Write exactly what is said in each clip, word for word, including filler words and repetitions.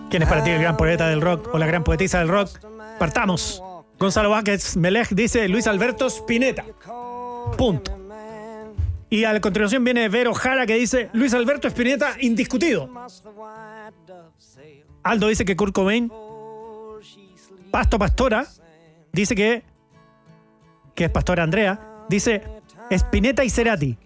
¿Quién es para ti el gran poeta del rock o la gran poetisa del rock? Partamos. Gonzalo Vázquez Melech dice Luis Alberto Spinetta. Punto. Y a la continuación viene Vero Jara que dice Luis Alberto Spinetta indiscutido. Aldo dice que Kurt Cobain. Pasto Pastora dice que que es Pastora Andrea, dice Spinetta y Cerati.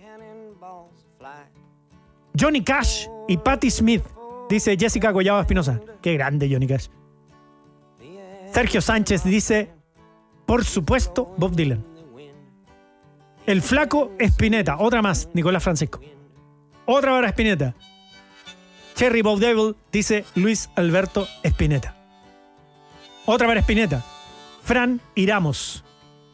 Johnny Cash y Patti Smith, dice Jessica Collado Espinosa. Qué grande Johnny Cash. Sergio Sánchez dice, por supuesto, Bob Dylan. El flaco Spinetta, otra más, Nicolás Francisco. Otra para Spinetta. Cherry Bob Devil dice Luis Alberto Spinetta. Otra para Spinetta. Fran Iramos.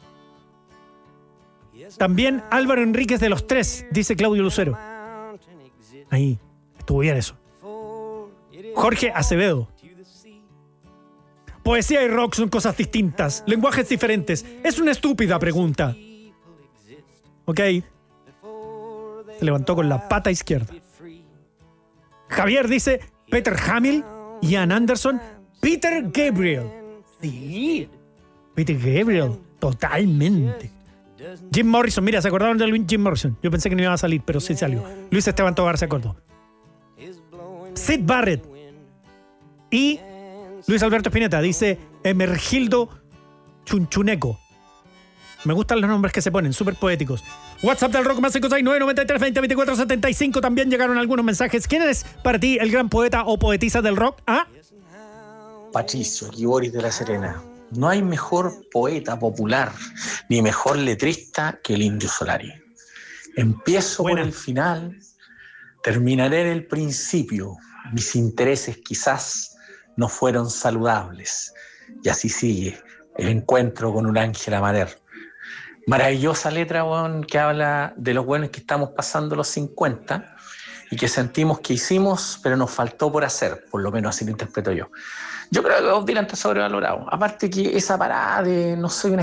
También Álvaro Enríquez de los Tres, dice Claudio Lucero. Ahí, estuvo bien eso. Jorge Acevedo. Poesía y rock son cosas distintas, lenguajes diferentes. Es una estúpida pregunta. Ok. Se levantó con la pata izquierda. Javier dice Peter Hamill, Ian Anderson, Peter Gabriel. Sí. Peter Gabriel, totalmente. Jim Morrison, mira, ¿se acordaron de Jim Morrison? Yo pensé que no iba a salir, pero sí salió. Luis Esteban Tovar se acordó. Sid Barrett. Y Luis Alberto Spinetta dice Emergildo Chunchuneco. Me gustan los nombres que se ponen, súper poéticos. WhatsApp del Rock más cinco seis nueve, nueve tres, veinte, veinticuatro, setenta y cinco. También llegaron algunos mensajes. ¿Quién es para ti el gran poeta o poetisa del rock? ¿Ah? Patricio, aquí Boris de La Serena. No hay mejor poeta popular ni mejor letrista que el Indio Solari. Empiezo Buena. por el final, terminaré en el principio. Mis intereses quizás no fueron saludables. Y así sigue el encuentro con un ángel amader. Maravillosa letra, bueno, que habla de los buenos que estamos pasando los cincuenta y que sentimos que hicimos, pero nos faltó por hacer, por lo menos así lo interpreto yo. Yo creo que Bob Dylan está sobrevalorado. Aparte que esa parada de no soy una